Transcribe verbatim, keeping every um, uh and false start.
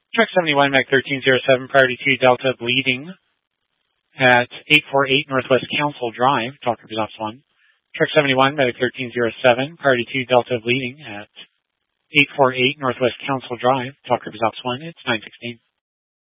Truck seventy-one, Mag thirteen oh seven, priority two Delta bleeding at eight forty-eight Northwest Council Drive, Talker Results one. Truck seventy-one, Mag thirteen oh seven, priority two Delta bleeding at eight forty-eight Northwest Council Drive, Talker Results one. It's nine sixteen.